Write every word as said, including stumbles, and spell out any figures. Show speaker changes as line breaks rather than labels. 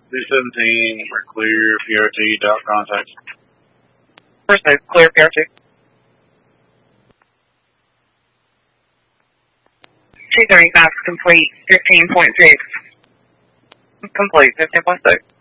two seventeen, we're clear, P R T, dot contact.
Pursuit, clear, P R T. two thirty-five complete, fifteen point six. Complete, fifteen point six.